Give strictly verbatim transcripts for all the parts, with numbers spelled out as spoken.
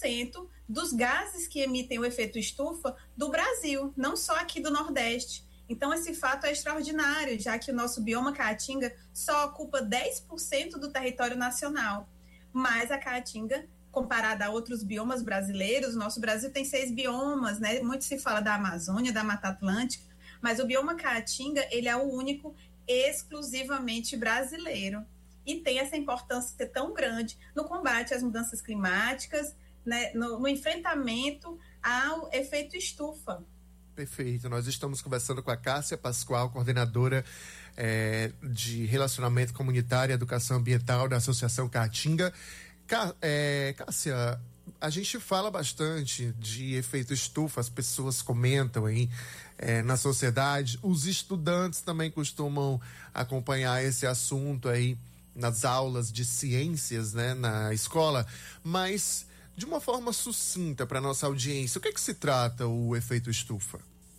cento dos gases que emitem o efeito estufa do Brasil, não só aqui do Nordeste. Então, esse fato é extraordinário, já que o nosso bioma Caatinga só ocupa dez por cento do território nacional. Mas a Caatinga, comparada a outros biomas brasileiros, o nosso Brasil tem seis biomas, né? Muito se fala da Amazônia, da Mata Atlântica, mas o bioma Caatinga, ele é o único exclusivamente brasileiro. E tem essa importância tão grande no combate às mudanças climáticas, né? no, no enfrentamento ao efeito estufa. Perfeito, nós estamos conversando com a Cássia Pascoal, coordenadora é, de Relacionamento Comunitário e Educação Ambiental da Associação Caatinga. Cá, é, Cássia, a gente fala bastante de efeito estufa, as pessoas comentam aí é, na sociedade, os estudantes também costumam acompanhar esse assunto aí nas aulas de ciências, né, na escola, mas de uma forma sucinta para nossa audiência, o que é que se trata o efeito estufa?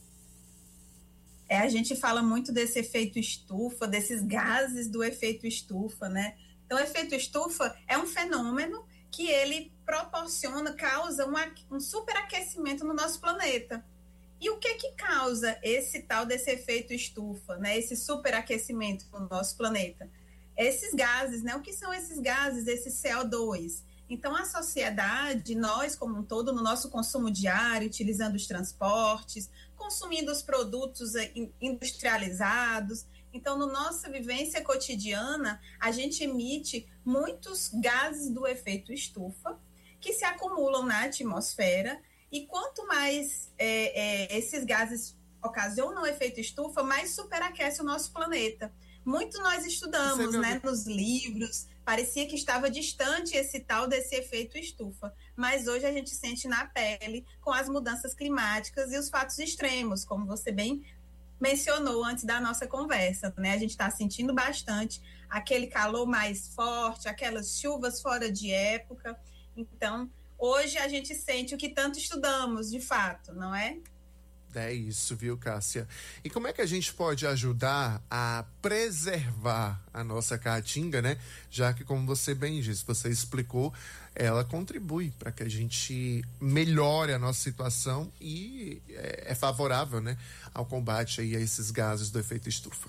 É, a gente fala muito desse efeito estufa, desses gases do efeito estufa, né? Então, o efeito estufa é um fenômeno que ele proporciona, causa um, um superaquecimento no nosso planeta. E o que que causa esse tal desse efeito estufa, né? Esse superaquecimento no nosso planeta? Esses gases, né? O que são esses gases, esse C O dois? Então, a sociedade, nós como um todo, no nosso consumo diário, utilizando os transportes, consumindo os produtos industrializados. Então, na nossa vivência cotidiana, a gente emite muitos gases do efeito estufa que se acumulam na atmosfera e quanto mais é, é, esses gases ocasionam o efeito estufa, mais superaquece o nosso planeta. Muito nós estudamos, né, nos livros, parecia que estava distante esse tal desse efeito estufa, mas hoje a gente sente na pele com as mudanças climáticas e os fatos extremos, como você bem mencionou antes da nossa conversa, né? A gente está sentindo bastante aquele calor mais forte, aquelas chuvas fora de época. Então, hoje a gente sente o que tanto estudamos, de fato, não é? É isso, viu, Cássia? E como é que a gente pode ajudar a preservar a nossa Caatinga, né? Já que, como você bem disse, você explicou, ela contribui para que a gente melhore a nossa situação e é, é favorável, né, ao combate aí a esses gases do efeito estufa.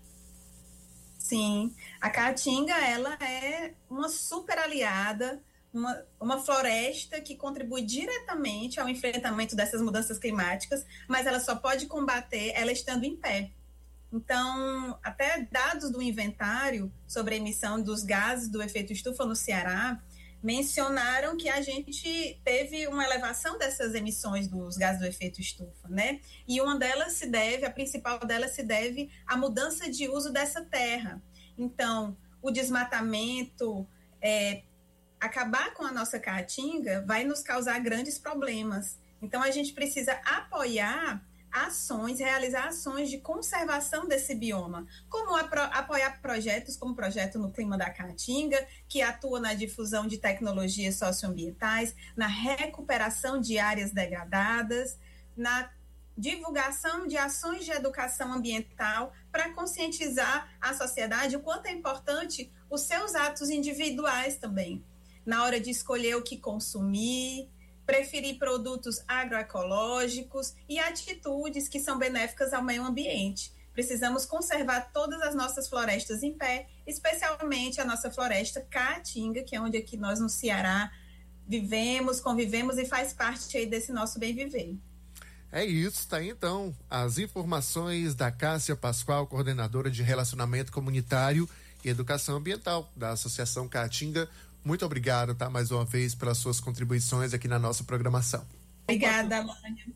Sim, a Caatinga, ela é uma super aliada, Uma, uma floresta que contribui diretamente ao enfrentamento dessas mudanças climáticas, mas ela só pode combater ela estando em pé. Então, até dados do inventário sobre a emissão dos gases do efeito estufa no Ceará mencionaram que a gente teve uma elevação dessas emissões dos gases do efeito estufa, né? E uma delas se deve, a principal delas se deve à mudança de uso dessa terra. Então, o desmatamento, é, acabar com a nossa Caatinga vai nos causar grandes problemas. Então, a gente precisa apoiar ações, realizar ações de conservação desse bioma, como apro- apoiar projetos como o projeto No Clima da Caatinga, que atua na difusão de tecnologias socioambientais, na recuperação de áreas degradadas, na divulgação de ações de educação ambiental para conscientizar a sociedade o quanto é importante os seus atos individuais também, na hora de escolher o que consumir, preferir produtos agroecológicos e atitudes que são benéficas ao meio ambiente. Precisamos conservar todas as nossas florestas em pé, especialmente a nossa floresta Caatinga, que é onde aqui nós no Ceará vivemos, convivemos e faz parte aí desse nosso bem viver. É isso, tá aí então as informações da Cássia Pascoal, coordenadora de Relacionamento Comunitário e Educação Ambiental da Associação Caatinga. Muito obrigado, tá, mais uma vez, pelas suas contribuições aqui na nossa programação. Obrigada, Alânia.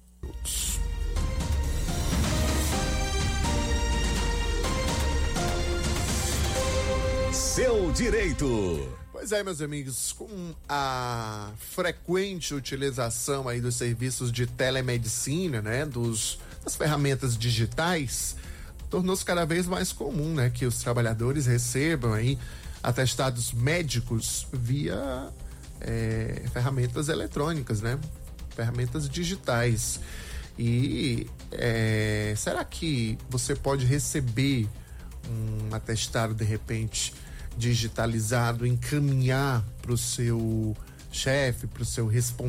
Seu direito. Pois é, meus amigos, com a frequente utilização aí dos serviços de telemedicina, né, dos, das ferramentas digitais, tornou-se cada vez mais comum, né, que os trabalhadores recebam aí atestados médicos via é, ferramentas eletrônicas, né? Ferramentas digitais. E é, será que você pode receber um atestado de repente digitalizado, encaminhar para o seu chefe, para o seu responsável?